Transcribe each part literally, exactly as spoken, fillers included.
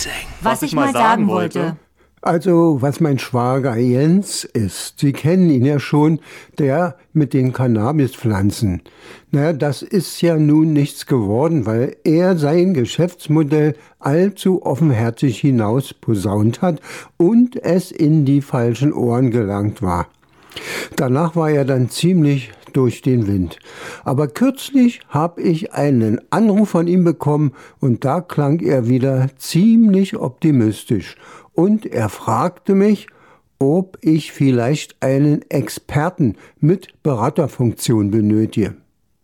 Was ich mal sagen wollte. Also, was mein Schwager Jens ist, Sie kennen ihn ja schon, der mit den Cannabispflanzen. Naja, das ist ja nun nichts geworden, weil er sein Geschäftsmodell allzu offenherzig hinaus posaunt hat und es in die falschen Ohren gelangt war. Danach war er dann ziemlich durch den Wind. Aber kürzlich habe ich einen Anruf von ihm bekommen und da klang er wieder ziemlich optimistisch. Und er fragte mich, ob ich vielleicht einen Experten mit Beraterfunktion benötige.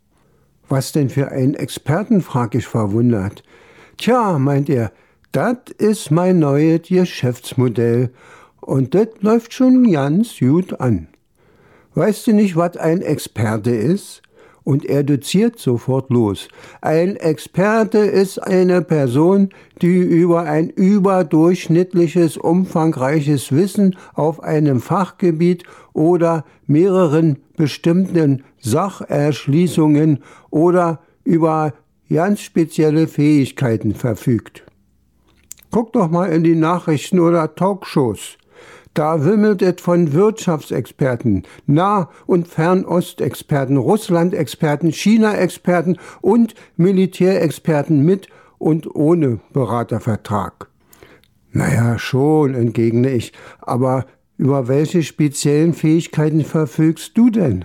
Was denn für einen Experten, frag ich verwundert. Tja, meint er, das ist mein neues Geschäftsmodell und das läuft schon ganz gut an. Weißt du nicht, was ein Experte ist? Und er doziert sofort los. Ein Experte ist eine Person, die über ein überdurchschnittliches, umfangreiches Wissen auf einem Fachgebiet oder mehreren bestimmten Sacherschließungen oder über ganz spezielle Fähigkeiten verfügt. Guck doch mal in die Nachrichten oder Talkshows. Da wimmelt es von Wirtschaftsexperten, Nah- und Fernostexperten, Russland-Experten, China-Experten und Militärexperten mit und ohne Beratervertrag. Naja, schon, entgegne ich, aber über welche speziellen Fähigkeiten verfügst du denn?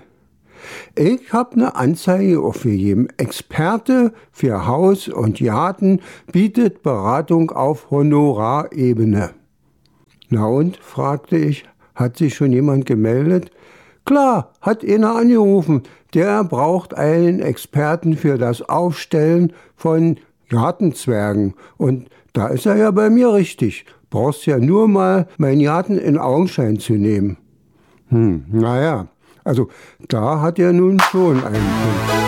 Ich habe eine Anzeige aufgegeben. Experte für Haus und Garten bietet Beratung auf Honorarebene. Na und, fragte ich, hat sich schon jemand gemeldet? Klar, hat einer angerufen, der braucht einen Experten für das Aufstellen von Gartenzwergen. Und da ist er ja bei mir richtig. Brauchst ja nur mal meinen Garten in Augenschein zu nehmen. Hm, naja, also da hat er nun schon einen Punkt.